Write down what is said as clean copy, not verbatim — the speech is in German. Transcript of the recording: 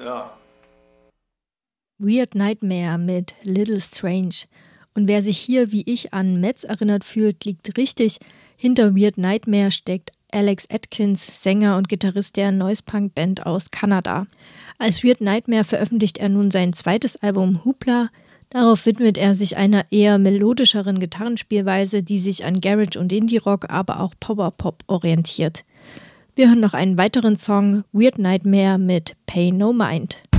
Ja. Weird Nightmare mit Little Strange. Und wer sich hier wie ich an Metz erinnert fühlt, liegt richtig. Hinter Weird Nightmare steckt Alex Atkins, Sänger und Gitarrist der Noise-Punk-Band aus Kanada. Als Weird Nightmare veröffentlicht er nun sein zweites Album Hoopla. Darauf widmet er sich einer eher melodischeren Gitarrenspielweise, die sich an Garage und Indie-Rock, aber auch Power-Pop orientiert. Wir hören noch einen weiteren Song, Weird Nightmare mit Pay No Mind.